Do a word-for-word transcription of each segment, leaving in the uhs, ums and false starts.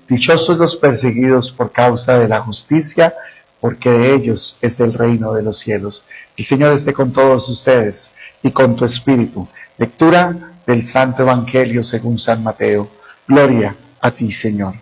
Dichosos los perseguidos por causa de la justicia, porque de ellos es el reino de los cielos. El Señor esté con todos ustedes y con tu espíritu. Lectura del Santo Evangelio según San Mateo. Gloria a ti, Señor.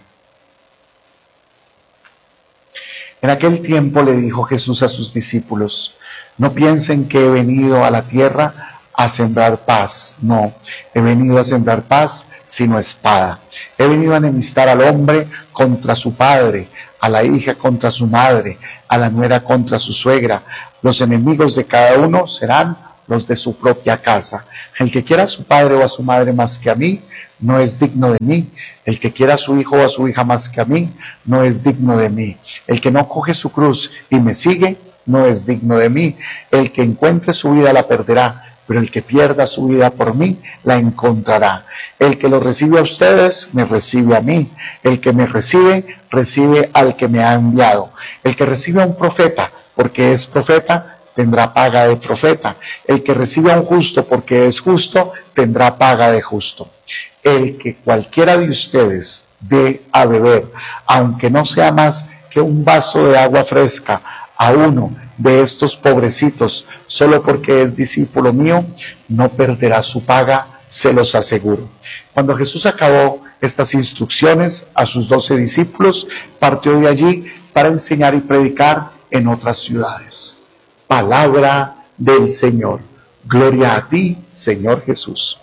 En aquel tiempo le dijo Jesús a sus discípulos: no piensen que he venido a la tierra a sembrar paz. No, he venido a sembrar paz, sino espada. He venido a enemistar al hombre contra su padre, a la hija contra su madre, a la nuera contra su suegra. Los enemigos de cada uno serán los de su propia casa. El que quiera a su padre o a su madre más que a mí, no es digno de mí. El que quiera a su hijo o a su hija más que a mí, no es digno de mí. El que no coge su cruz y me sigue, no es digno de mí. El que encuentre su vida la perderá, pero el que pierda su vida por mí, la encontrará. El que lo recibe a ustedes, me recibe a mí. El que me recibe, recibe al que me ha enviado. El que recibe a un profeta, porque es profeta, tendrá paga de profeta. El que recibe a un justo, porque es justo, tendrá paga de justo. El que cualquiera de ustedes dé a beber, aunque no sea más que un vaso de agua fresca, a uno de estos pobrecitos, solo porque es discípulo mío, no perderá su paga, se los aseguro. Cuando Jesús acabó estas instrucciones a sus doce discípulos, partió de allí para enseñar y predicar en otras ciudades. Palabra del Señor. Gloria a ti, Señor Jesús.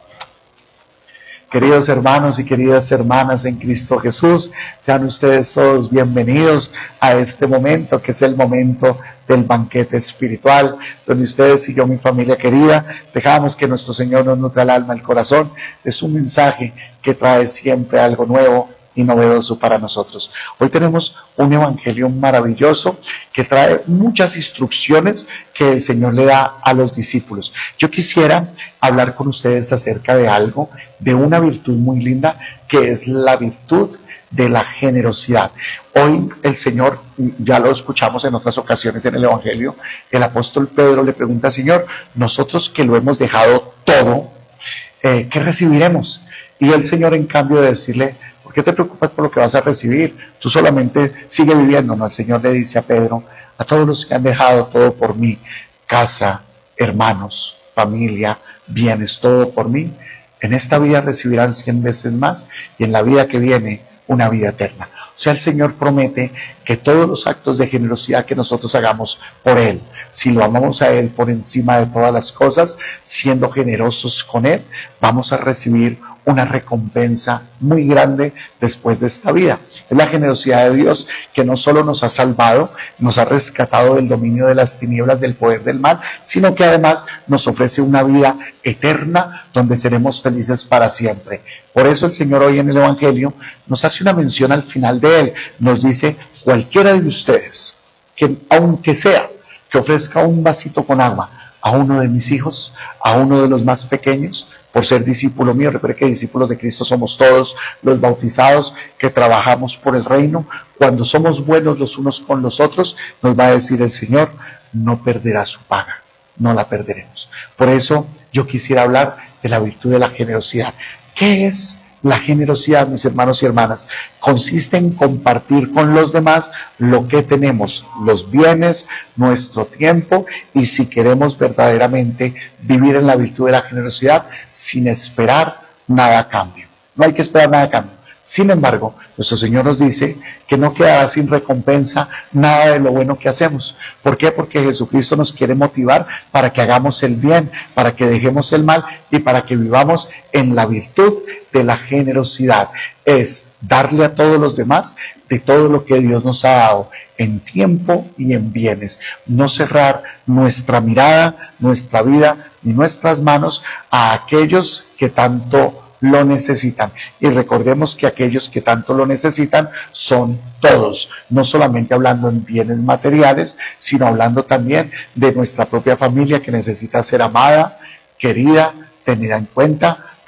Queridos hermanos y queridas hermanas en Cristo Jesús, sean ustedes todos bienvenidos a este momento, que es el momento del banquete espiritual, donde ustedes y yo, mi familia querida, dejamos que nuestro Señor nos nutra el alma, el corazón. Es un mensaje que trae siempre algo nuevo y novedoso para nosotros. Hoy tenemos un evangelio maravilloso que trae muchas instrucciones que el Señor le da a los discípulos. Yo quisiera hablar con ustedes acerca de algo, de una virtud muy linda, que es la virtud de la generosidad. Hoy el Señor, ya lo escuchamos en otras ocasiones en el evangelio, el apóstol Pedro le pregunta: Señor, nosotros que lo hemos dejado todo, eh, ¿qué recibiremos? Y el Señor, en cambio de decirle: ¿por qué te preocupas por lo que vas a recibir? Tú solamente sigue viviendo. No, el Señor le dice a Pedro: a todos los que han dejado todo por mí, casa, hermanos, familia, bienes, todo por mí, en esta vida recibirán cien veces más, y en la vida que viene, una vida eterna. O sea, el Señor promete que todos los actos de generosidad que nosotros hagamos por Él, si lo amamos a Él por encima de todas las cosas, siendo generosos con Él, vamos a recibir una recompensa muy grande después de esta vida. Es la generosidad de Dios que no solo nos ha salvado, nos ha rescatado del dominio de las tinieblas, del poder del mal, sino que además nos ofrece una vida eterna donde seremos felices para siempre. Por eso el Señor hoy en el Evangelio nos hace una mención al final de él. Nos dice: cualquiera de ustedes, que aunque sea que ofrezca un vasito con agua a uno de mis hijos, a uno de los más pequeños, por ser discípulo mío. Recuerde que discípulos de Cristo somos todos los bautizados que trabajamos por el reino. Cuando somos buenos los unos con los otros, nos va a decir el Señor: no perderá su paga, no la perderemos. Por eso yo quisiera hablar de la virtud de la generosidad. ¿Qué es la generosidad, mis hermanos y hermanas? Consiste en compartir con los demás lo que tenemos, los bienes, nuestro tiempo, y si queremos verdaderamente vivir en la virtud de la generosidad, sin esperar nada a cambio. No hay que esperar nada a cambio. Sin embargo, nuestro Señor nos dice que no quedará sin recompensa nada de lo bueno que hacemos. ¿Por qué? Porque Jesucristo nos quiere motivar para que hagamos el bien, para que dejemos el mal y para que vivamos en la virtud de la generosidad. Es darle a todos los demás de todo lo que Dios nos ha dado, en tiempo y en bienes. No cerrar nuestra mirada, nuestra vida ni nuestras manos a aquellos que tanto lo necesitan. Y recordemos que aquellos que tanto lo necesitan son todos, no solamente hablando en bienes materiales, sino hablando también de nuestra propia familia, que necesita ser amada, querida, tenida en cuenta,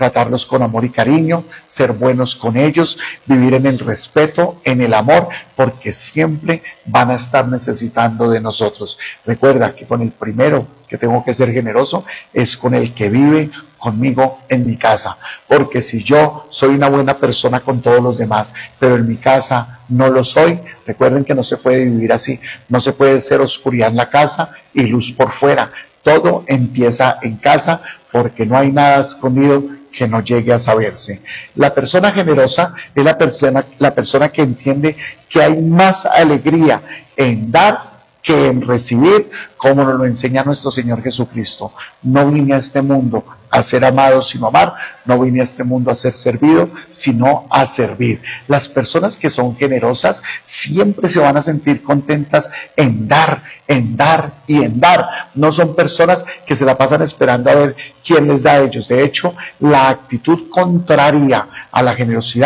tratarlos con amor y cariño, ser buenos con ellos, vivir en el respeto, en el amor, porque siempre van a estar necesitando de nosotros. Recuerda que con el primero que tengo que ser generoso es con el que vive conmigo en mi casa, porque si yo soy una buena persona con todos los demás, pero en mi casa no lo soy, recuerden que no se puede vivir así, no se puede ser oscuridad en la casa y luz por fuera, todo empieza en casa, porque no hay nada escondido que no llegue a saberse. La persona generosa es la persona, la persona que entiende que hay más alegría en dar que en recibir, como nos lo enseña nuestro Señor Jesucristo. No vine a este mundo a ser amado sino amar, no vine a este mundo a ser servido sino a servir. Las personas que son generosas siempre se van a sentir contentas en dar, en dar y en dar. No son personas que se la pasan esperando a ver quién les da a ellos. De hecho, la actitud contraria a la generosidad